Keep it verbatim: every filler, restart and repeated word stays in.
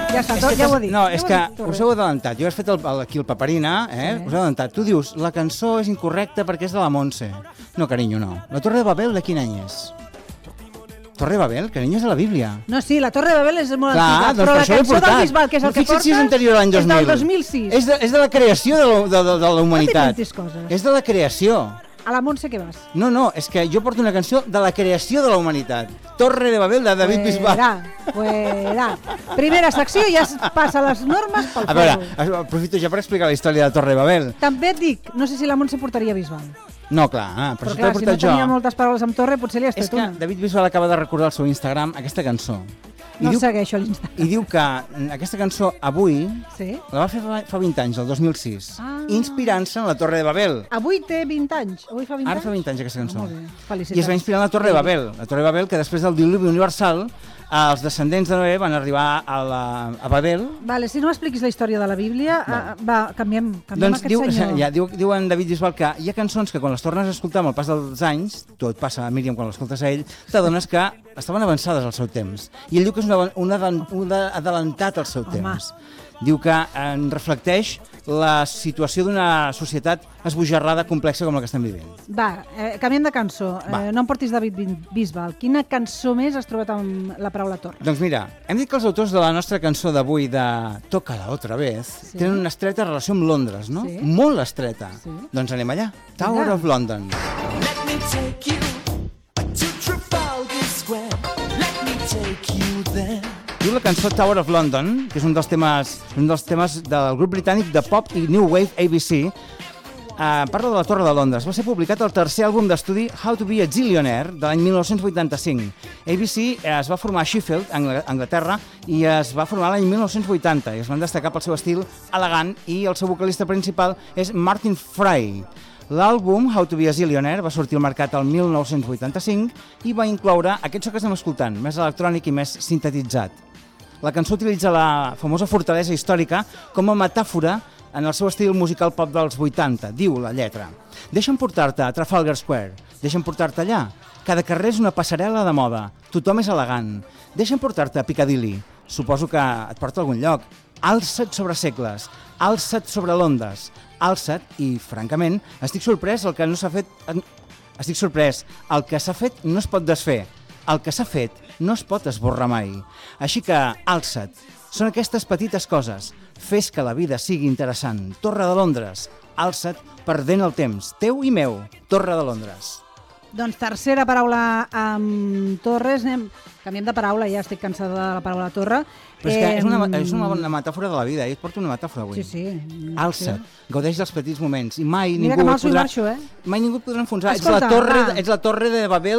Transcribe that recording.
Ja està, tot, ja ho he dit. No, és que dit, us heu adelantat. Jo he fet el, el, aquí el paperina, eh? Sí. Us heu adelantat. Tu dius, la cançó és incorrecta perquè és de la Montse. No, carinyo, no. La Torre de Babel de quin any és? Torre de Babel, carinyo, és de la Bíblia. No, sí, la Torre de Babel és molt Clar, antiga, doncs però la per cançó del Bisbal, que és el que portes, si és anterior a l'any dos mil. és del dos mil sis. És de, és de la creació de la, de, de, de la humanitat. No coses. És de la creació. A la Montse què vas? No, no, és que jo porto una cançó de la creació de la humanitat. Torre de Babel de David Bisbal. Fuera, fuera. Primera secció, ja es passa les normes pel A veure, aprofito ja per explicar la història de Torre de Babel. També et dic, no sé si la Montse portaria Bisbal. No, clar, ah, però, però clar, si no jo. tenia moltes paraules amb Torre, potser li has És tret una. que David Bisbal acaba de recordar al seu Instagram aquesta cançó. I no diu, segueixo a l'Instagram. I diu que aquesta cançó avui sí? la va fer fa vint anys, el dos mil sis, ah. inspirant-se en la Torre de Babel. Avui té vint anys? Avui fa vint Ara anys? fa vint anys aquesta cançó. Ah, I es va inspirar en la Torre de Babel. La Torre de Babel, que després del diluvi universal, els descendents de Noé van arribar a, la, a Babel. Vale, si no expliquis la història de la Bíblia, va, va canviem, canviem doncs aquest diu, senyor. Ja, diu, diu en David Bisbal que hi ha cançons que quan les tornes a escoltar amb el pas dels anys, tot passa a Míriam quan l'escoltes a ell, t'adones que estaven avançades al seu temps. I ell diu que és un, un, un adelantat al seu Home. temps. Diu que en reflecteix la situació d'una societat esbojarrada, complexa com la que estem vivint. Va, eh, canviem de cançó. Eh, no em portis David Bisbal. Quina cançó més has trobat amb la paraula torre? Doncs mira, hem dit que els autors de la nostra cançó d'avui de Tócala otra vez sí. tenen una estreta relació amb Londres, no? Sí. Molt estreta. Sí. Doncs anem allà. Tower Mira. of London. Let me take you to Trafalgar Square. Let me take you there. Diu la cançó Tower of London, que és un dels temes, un dels temes del grup britànic de pop i new wave A B C. Uh, parla de la Torre de Londres. Va ser publicat el tercer àlbum d'estudi How to be a Zillionaire de l'any mil nou-cents vuitanta-cinc. A B C es va formar a Sheffield, Anglaterra, i es va formar l'any mil nou-cents vuitanta i es van destacar pel seu estil elegant i el seu vocalista principal és Martin Fray. L'àlbum How to be a Zillionaire va sortir al mercat el mil nou-cents vuitanta-cinc i va incloure aquest so que estem escoltant, més electrònic i més sintetitzat. La cançó utilitza la famosa fortalesa històrica com a metàfora en el seu estil musical pop dels vuitanta, diu la lletra. Deixa'm portar-te a Trafalgar Square, deixa'm portar-te allà. Cada carrer és una passarel·la de moda, tothom és elegant. Deixa'm portar-te a Piccadilly, suposo que et porta a algun lloc. Alça't sobre segles, alça't sobre l'ondes, alça't i, francament, estic sorprès el que no s'ha fet... Estic sorprès, el que s'ha fet no es pot desfer. El que s'ha fet no es pot esborrar mai. Així que, alça't. Són aquestes petites coses. Fes que la vida sigui interessant. Torre de Londres. Alça't perdent el temps. Teu i meu. Torre de Londres. Doncs tercera paraula amb Torres. Anem... Canviem de paraula, ja estic cansada de la paraula torre. Però és que és una, és una bona metàfora de la vida. Jo et porto una metàfora avui. Sí, sí. Alça't. Gaudeix dels petits moments. I mai Mira ningú que et podrà... Marxo, eh? Mai ningú et podrà enfonsar. Escolta, ets, la torre, ets la torre de Babel